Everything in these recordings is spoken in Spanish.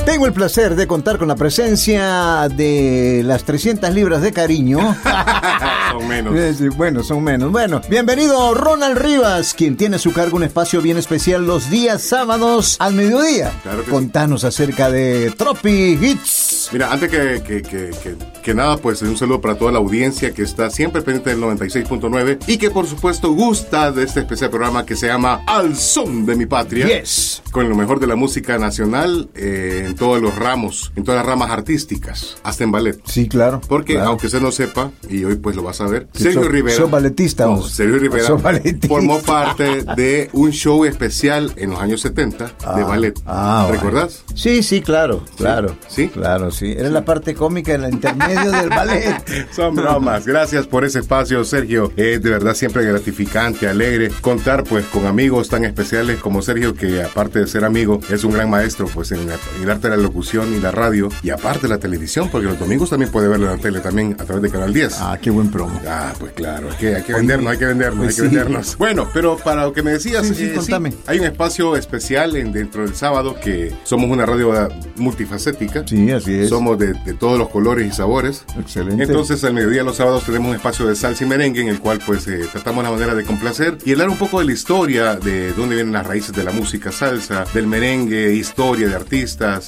Tengo el placer de contar con la presencia de las 300 libras de cariño. Son menos. Bueno, son menos. Bueno, bienvenido Ronald Rivas, quien tiene a su cargo un espacio bien especial los días sábados al mediodía. Claro que Contanos acerca de Tropi Hits. Mira, antes que nada, pues un saludo para toda la audiencia que está siempre pendiente del 96.9 y que por supuesto gusta de este especial programa que se llama Al Son de mi Patria. Yes. Con lo mejor de la música nacional en todos los ramos, en todas las ramas artísticas, hasta en ballet. Sí, claro. Porque, claro. aunque usted no sepa, y hoy pues lo vas a ver, Sí, Sergio Rivera. Soy balletista. No, Sergio Rivera balletista. formó parte de un show especial en los años 70 de ballet. ¿Recordás? Sí, claro. ¿Sí? Claro, sí. Era la parte cómica en el intermedio del ballet. Son bromas. Gracias por ese espacio, Sergio. Es de verdad siempre gratificante, alegre contar pues con amigos tan especiales como Sergio, que aparte de ser amigo, es un gran maestro pues en el arte de la locución y la radio, y aparte de la televisión, porque los domingos también puede verlo en la tele también a través de Canal 10. Qué buen promo. Pues claro, hay que vendernos. Bueno, pero para lo que me decías, contame. Sí, hay un espacio especial dentro del sábado, que somos una radio multifacética. Sí, así es. Somos de todos los colores y sabores. Excelente. Entonces, al mediodía los sábados tenemos un espacio de salsa y merengue en el cual pues tratamos la manera de complacer y hablar un poco de la historia, de dónde vienen las raíces de la música salsa, del merengue, historia de artistas,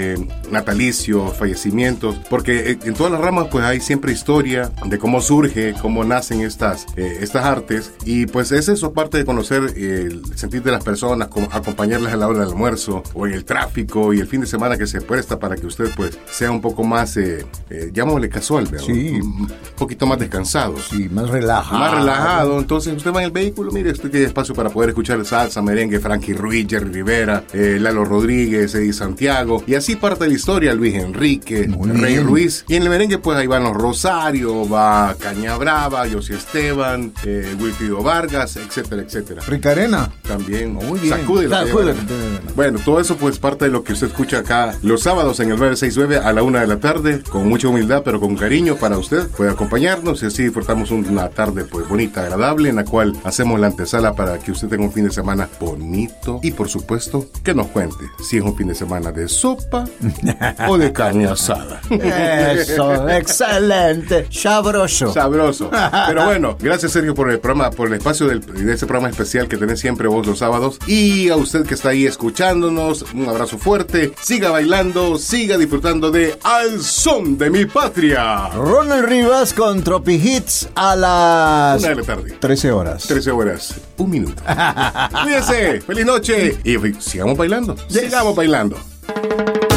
natalicios, fallecimientos, porque en todas las ramas pues hay siempre historia de cómo surge, cómo nacen estas artes, y pues es eso, parte de conocer el sentir de las personas, acompañarlas a la hora del almuerzo o en el tráfico y el fin de semana que se presta para que usted pues sea un poco más, llamémosle casual, ¿verdad? Sí. Un poquito más descansado. Sí, más relajado. Más relajado. Entonces usted va en el vehículo, mire, usted tiene espacio para poder escuchar salsa, merengue, Frankie Ruiz, Jerry Rivera, Lalo Rodríguez, Eddie Santiago, y así parte de la historia, Luis Enrique, Rey Ruiz. Y en el merengue pues ahí van los Rosario, va Caña Brava, José Esteban, Wilfrido Vargas, etcétera, etcétera. Ricarena. También. Muy bien. Sacúdela. Bueno, todo eso pues parte de lo que usted escucha acá los sábados en el 969 a la 1 de la tarde, con mucha humildad pero con cariño para usted. Puede acompañarnos y así disfrutamos una tarde pues bonita, agradable, en la cual hacemos la antesala para que usted tenga un fin de semana bonito y por supuesto que nos cuente si es un fin de semana de sopa o de carne asada. Eso, excelente. Sabroso. Pero bueno, gracias Sergio por el programa, por el espacio de ese programa especial que tenés siempre vos los sábados, y a usted que está ahí escuchándonos, un abrazo fuerte, siga bailando, siga disfrutando de Al Son de mi Patria. Ronald Rivas con Tropi Hits a las 1 de la tarde. 13 horas. 13 horas, 1 minuto. Cuídense, feliz noche y sigamos bailando. Sigamos bailando.